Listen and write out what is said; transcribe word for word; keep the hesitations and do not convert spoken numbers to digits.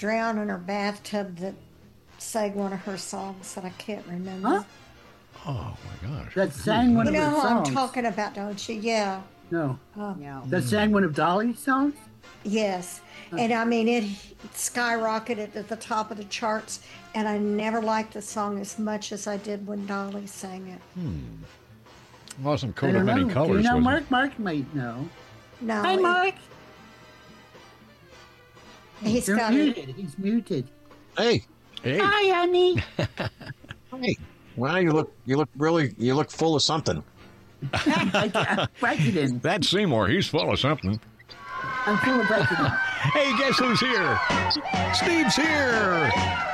drowned in her bathtub that sang one of her songs that I can't remember. Huh? Oh my gosh. That sang one You of know her who songs. I'm talking about, don't you? Yeah. No. Uh, No. That sang one of Dolly's songs? yes. And I mean, it skyrocketed at the top of the charts, and I never liked the song as much as I did when Dolly sang it. Wasn't I Coat of don't Many know. Colors, Do you know was Mark? it? Mark might know. No. Hi, it- Mark. He's You're got it. muted. He's muted. Hey, Hey, Hi, honey. hey. Wow, you look you look really you look full of something. I, President. that's Seymour. He's full of something. I'm full of president. Hey, guess who's here? Steve's here.